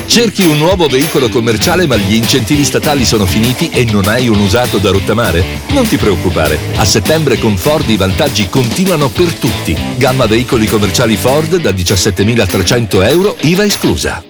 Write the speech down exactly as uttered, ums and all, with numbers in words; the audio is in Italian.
Cerchi un nuovo veicolo commerciale ma gli incentivi statali sono finiti e non hai un usato da rottamare? Non ti preoccupare, a settembre con Ford i vantaggi continuano per tutti. Gamma veicoli commerciali Ford da diciassettemilatrecento euro, I V A esclusa.